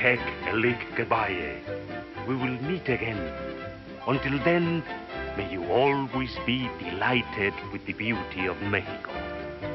Tech Elik Gabaye. We will meet again. Until then, may you always be delighted with the beauty of Mexico.